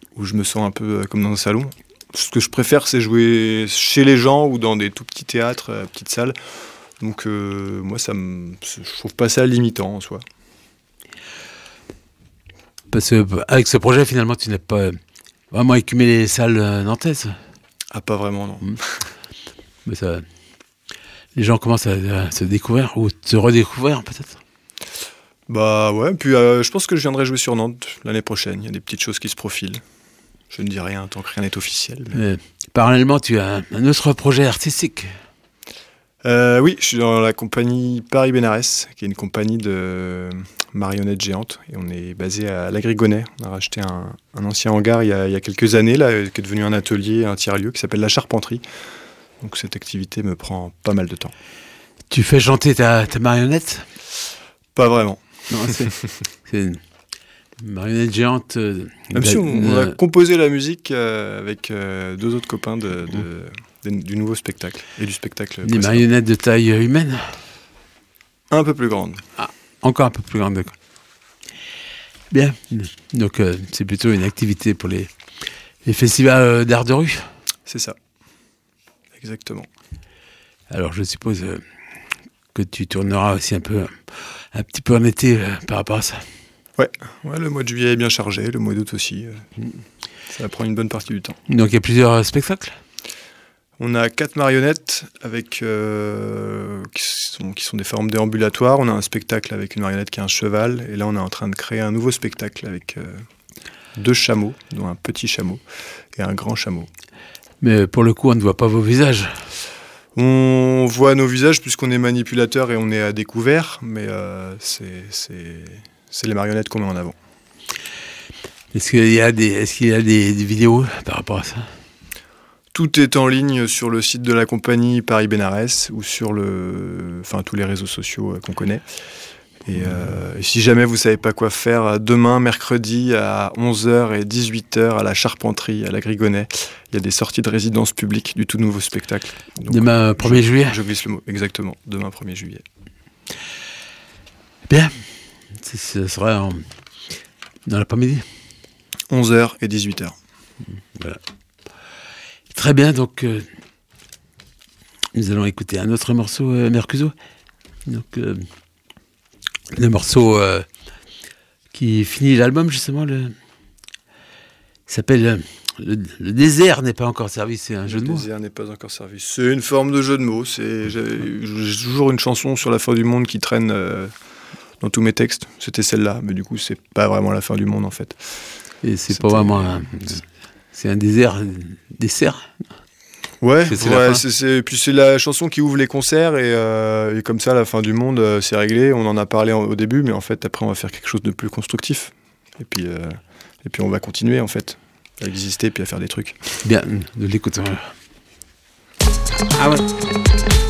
où je me sens un peu comme dans un salon. Ce que je préfère, c'est jouer chez les gens ou dans des tout petits théâtres, petites salles. Donc moi, je trouve pas ça limitant en soi. Parce qu'avec ce projet, finalement, tu n'as pas vraiment écumé les salles nantaises. Ah, pas vraiment, non. Mais ça, les gens commencent à se découvrir ou se redécouvrir, peut-être. Bah ouais, puis je pense que je viendrai jouer sur Nantes l'année prochaine. Il y a des petites choses qui se profilent. Je ne dis rien tant que rien n'est officiel. Mais... parallèlement, tu as un autre projet artistique. Oui, je suis dans la compagnie Paris-Bénarès, qui est une compagnie de marionnettes géantes. Et on est basé à l'Agrigonnet. On a racheté un ancien hangar il y a quelques années, là, qui est devenu un atelier, un tiers-lieu, qui s'appelle La Charpenterie. Donc cette activité me prend pas mal de temps. Tu fais chanter ta marionnette ? Pas vraiment. Non, c'est une marionnette géante. Même si on a composé la musique avec deux autres copains du nouveau spectacle et du spectacle des marionnettes de taille humaine ? Un peu plus grande. Ah, encore un peu plus grande, d'accord. Bien. Donc c'est plutôt une activité pour les festivals d'art de rue ? C'est ça. Exactement. Alors je suppose que tu tourneras aussi un petit peu en été par rapport à ça. Ouais, le mois de juillet est bien chargé, le mois d'août aussi. Ça va prendre une bonne partie du temps. Donc il y a plusieurs spectacles ? On a 4 marionnettes avec, qui sont des formes déambulatoires. On a un spectacle avec une marionnette qui est un cheval. Et là, on est en train de créer un nouveau spectacle avec 2 chameaux, dont un petit chameau et un grand chameau. Mais pour le coup, on ne voit pas vos visages. On voit nos visages puisqu'on est manipulateur et on est à découvert. Mais c'est les marionnettes qu'on met en avant. Est-ce qu'il y a des vidéos par rapport à ça ? Tout est en ligne sur le site de la compagnie Paris-Bénarès ou sur tous les réseaux sociaux qu'on connaît. Et si jamais vous ne savez pas quoi faire, demain, mercredi, à 11h et 18h, à la Charpenterie, à l'Agrigonnet, il y a des sorties de résidence publique du tout nouveau spectacle. Donc, demain, 1er juillet ? Je glisse le mot, exactement. Demain, 1er juillet. Bien. Ce sera dans l'après-midi ? 11h et 18h. Voilà. Très bien, donc nous allons écouter un autre morceau, Mercuzzo. Donc, le morceau qui finit l'album, justement, s'appelle Le désert n'est pas encore servi, c'est un jeu de mots. Le désert n'est pas encore servi. C'est une forme de jeu de mots. J'ai toujours une chanson sur la fin du monde qui traîne dans tous mes textes. C'était celle-là, mais du coup, c'est pas vraiment la fin du monde, en fait. Et c'est pas vraiment c'est un désert. Ouais, puis c'est la chanson qui ouvre les concerts et comme ça, la fin du monde, c'est réglé. On en a parlé au début, mais en fait, après, on va faire quelque chose de plus constructif. Et puis on va continuer, en fait, à exister puis à faire des trucs. Bien, de l'écouter. Ah ouais.